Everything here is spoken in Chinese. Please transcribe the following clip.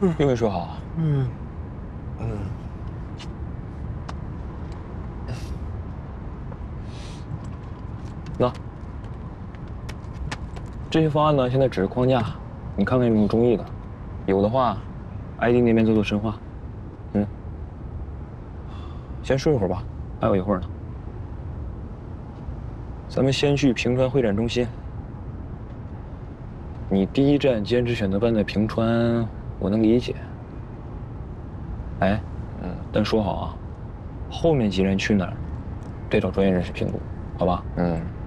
又没睡好。那这些方案呢，现在只是框架，你看看有没有中意的，有的话，ID 那边做做深化。先睡会儿吧，还有一会儿呢。咱们先去平川会展中心。你第一站坚持选择办在平川，我能理解。哎，但说好啊，后面几站去哪儿，得找专业人士评估，好吧？